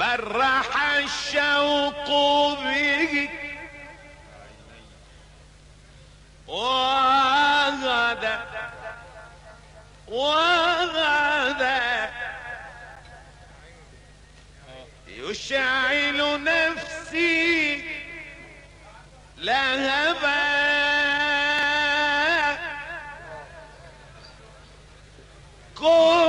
برح الشوق به وغدا يشعل نفسي لهبا كل